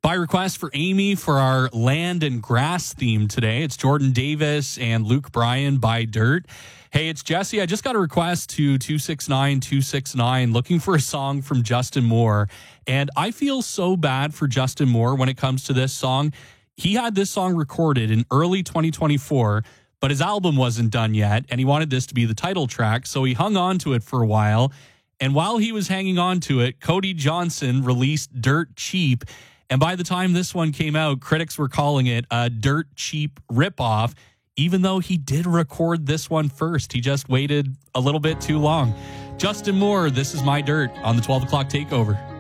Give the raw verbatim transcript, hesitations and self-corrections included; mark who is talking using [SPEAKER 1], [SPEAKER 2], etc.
[SPEAKER 1] By request for Amy for our land and grass theme today. It's Jordan Davis and Luke Bryan by Dirt. Hey, it's Jesse. I just got a request to two six nine two six nine looking for a song from Justin Moore. And I feel so bad for Justin Moore when it comes to this song. He had this song recorded in early twenty twenty-four, but his album wasn't done yet, and he wanted this to be the title track, so he hung on to it for a while. And while he was hanging on to it, Cody Johnson released Dirt Cheap. And by the time this one came out, critics were calling it a dirt cheap ripoff, even though he did record this one first. He just waited a little bit too long. Justin Moore, This Is My Dirt on the twelve o'clock Takeover.